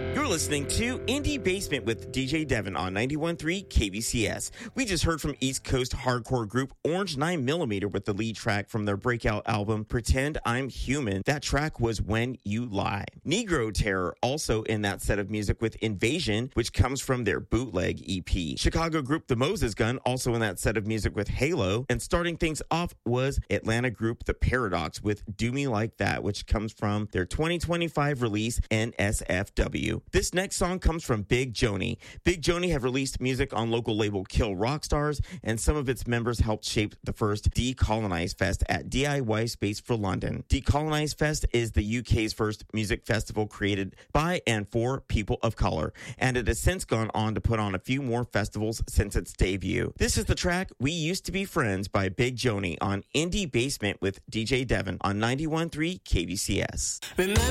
You're listening to Indie Basement with DJ Devin on 91.3 KBCS. We just heard from East Coast hardcore group Orange 9mm with the lead track from their breakout album, Pretend I'm Human. That track was When You Lie. Negro Terror also in that set of music with Invasion, which comes from their bootleg EP. Chicago group The Moses Gun also in that set of music with Halo. And starting things off was Atlanta group The Paradox with Do Me Like That, which comes from their 2025 release NSFW. This next song comes from Big Joni. Big Joni have released music on local label Kill Rock Stars, and some of its members helped shape the first Decolonize Fest at DIY Space for London. Decolonize Fest is the UK's first music festival created by and for people of color, and it has since gone on to put on a few more festivals since its debut. This is the track We Used to Be Friends by Big Joni on Indie Basement with DJ Devin on 91.3 KBCS.